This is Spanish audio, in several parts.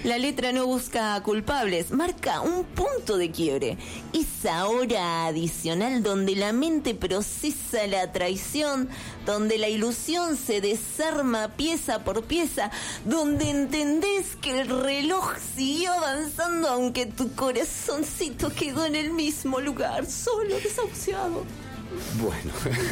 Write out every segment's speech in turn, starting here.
La letra no busca culpables, marca un punto de quiebre. Esa hora adicional donde la mente procesa la traición, donde la ilusión se desarma pieza por pieza, donde entendés que el reloj siguió avanzando aunque tu corazoncito quedó en el mismo lugar, solo, desahuciado. Bueno,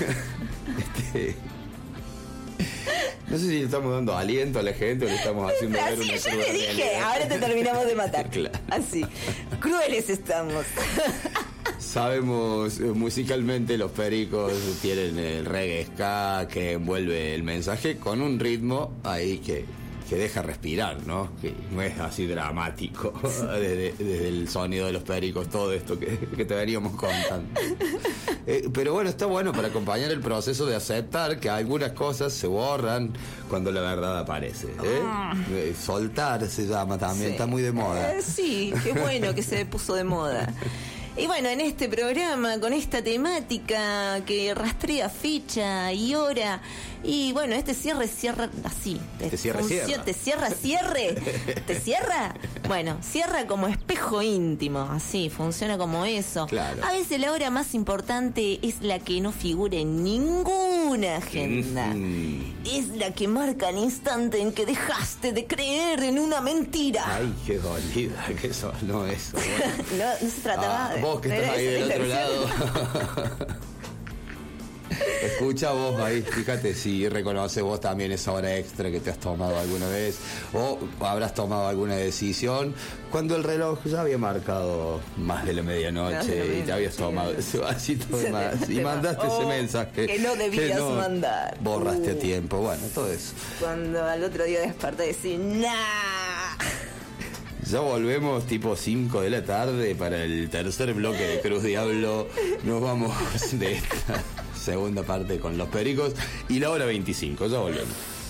no sé si le estamos dando aliento a la gente o le estamos haciendo ver una yo cruda le dije, realidad. ahora te terminamos de matar. Claro. Así, crueles estamos. Sabemos, musicalmente los Pericos tienen el reggae ska que envuelve el mensaje con un ritmo ahí que deja respirar, ¿no? Que no es así dramático desde el sonido de los Pericos, todo esto que te veníamos contando. Pero bueno, está bueno para acompañar el proceso de aceptar que algunas cosas se borran cuando la verdad aparece. Soltar se llama también, sí. Está muy de moda. Sí, qué bueno que se puso de moda. Y bueno, en este programa, con esta temática que rastrea fecha y hora, y bueno, este cierra así. ¿Te cierra? ¿Te cierra? Bueno, cierra como espejo íntimo, así, funciona como eso. Claro. A veces la hora más importante es la que no figura en ninguna agenda. Es la que marca el instante en que dejaste de creer en una mentira. Ay, qué dolida que eso no es. Bueno. No se trataba de... Vos que estás ahí del otro lado. Escucha vos ahí, fíjate si reconoces vos también esa hora extra que te has tomado alguna vez o habrás tomado alguna decisión cuando el reloj ya había marcado más de la medianoche y te habías tomado ese vasito de más y mandaste ese mensaje que no debías mandar. Borraste a tiempo, bueno, todo eso. Cuando al otro día desperté y decís, ¡nah! Ya volvemos tipo 5 de la tarde para el tercer bloque de Cruz Diablo. Nos vamos de esta segunda parte con los Pericos y la hora 25. Ya volvemos.